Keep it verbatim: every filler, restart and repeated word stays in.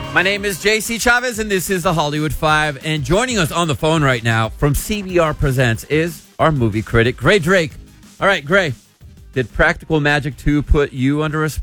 My name is J C Chavez, and this is the Hollywood Five. And joining us on the phone right now from C B R Presents is our movie critic, Gray Drake. All right, Gray, did Practical Magic two put you under a spell?